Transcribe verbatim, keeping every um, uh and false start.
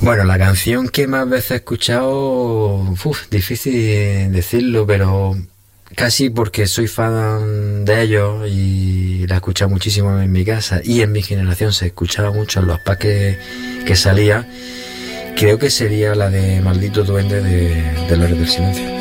Bueno, la canción que más veces he escuchado, uf, difícil decirlo, pero casi porque soy fan de ellos y la he escuchado muchísimo en mi casa y en mi generación se escuchaba mucho en los packs que, que salía. Creo que sería la de Maldito Duende de, de Lores del Silencio.